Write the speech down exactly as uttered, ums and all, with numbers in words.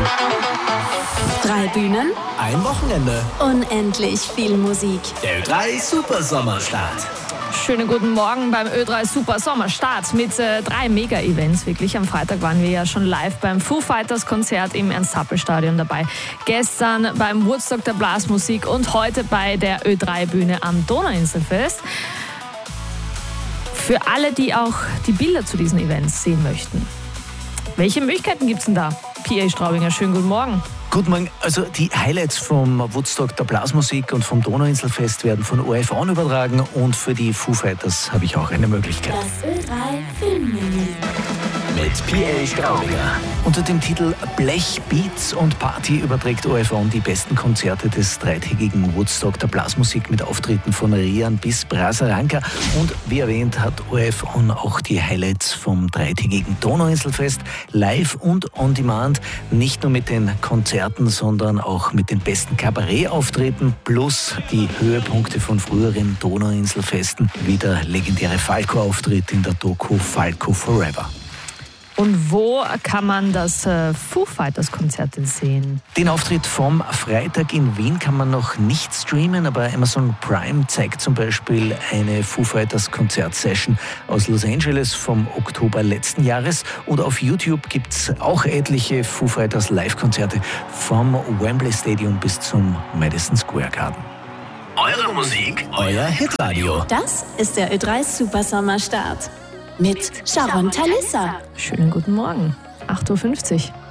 Drei Bühnen, Ein Wochenende. unendlich viel Musik. Der Ö drei Super Sommerstart. Schönen guten Morgen beim Ö drei Super Sommerstart mit äh, drei Mega-Events. Wirklich, am Freitag waren wir ja schon live beim Foo Fighters Konzert im Ernst-Happel-Stadion dabei. Gestern beim Woodstock der Blasmusik und heute bei der Ö drei Bühne am Donauinselfest. Für alle, die auch die Bilder zu diesen Events sehen möchten. Welche Möglichkeiten gibt es denn da? P A Straubinger, schönen guten Morgen. Guten Morgen. Also die Highlights vom Woodstock der Blasmusik und vom Donauinselfest werden von O R F On übertragen und für die Foo Fighters habe ich auch eine Möglichkeit. Das Ö drei Filmmenü. Mit P A Straubinger. Unter dem Titel Blech, Beats und Party überträgt O R F On die besten Konzerte des dreitägigen Woodstock der Blasmusik mit Auftritten von Rian bis Brasaranka. Und wie erwähnt hat O R F On auch die Highlights vom dreitägigen Donauinselfest live und on demand. Nicht nur mit den Konzerten, sondern auch mit den besten Kabarettauftritten plus die Höhepunkte von früheren Donauinselfesten, wie der legendäre Falco-Auftritt in der Doku Falco Forever. Und wo kann man das äh, Foo Fighters Konzert sehen? Den Auftritt vom Freitag in Wien kann man noch nicht streamen, aber Amazon Prime zeigt zum Beispiel eine Foo Fighters Konzertsession aus Los Angeles vom Oktober letzten Jahres. Und auf YouTube gibt es auch etliche Foo Fighters Live-Konzerte vom Wembley Stadium bis zum Madison Square Garden. Eure Musik, euer Hitradio. Das ist der Ö drei Super Sommerstart. Mit Sharon Talissa. Schönen guten Morgen, acht Uhr fünfzig.